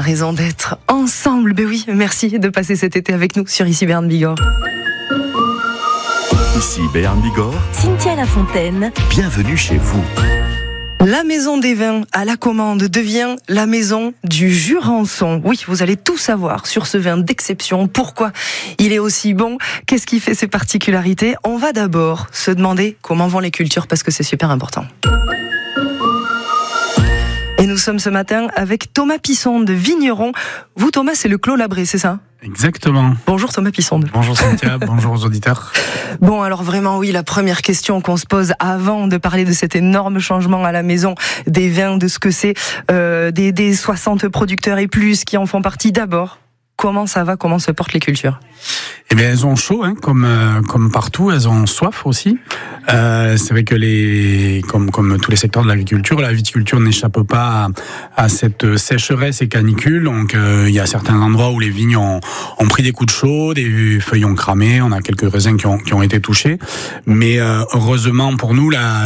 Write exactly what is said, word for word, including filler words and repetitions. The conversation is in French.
raison d'être ensemble. Ben oui, merci de passer cet été avec nous sur Ici Béarn Bigorre. Ici Béarn Bigorre. Cynthia Lafontaine. Bienvenue chez vous. La maison des vins à la commande devient la maison du Jurançon. Oui, vous allez tout savoir sur ce vin d'exception. Pourquoi il est aussi bon? Qu'est-ce qui fait ses particularités? On va d'abord se demander comment vont les cultures parce que c'est super important. Et nous sommes ce matin avec Thomas Pissonde, vigneron. Vous, Thomas, c'est le Clos Labré, c'est ça? Exactement. Bonjour Thomas Pissonde. Bonjour Cynthia, bonjour aux auditeurs. Bon, alors vraiment, oui, la première question qu'on se pose avant de parler de cet énorme changement à la maison des vins, de ce que c'est, euh, des, des soixante producteurs et plus qui en font partie d'abord. Comment ça va? Comment se portent les cultures? Eh bien, elles ont chaud, hein, comme euh, comme partout. Elles ont soif aussi. Euh, c'est vrai que les, comme comme tous les secteurs de l'agriculture, la viticulture n'échappe pas à, à cette sécheresse et canicule. Donc, euh, il y a certains endroits où les vignes ont, ont pris des coups de chaud, des feuilles ont cramé. On a quelques raisins qui ont qui ont été touchés. Mais euh, heureusement pour nous, la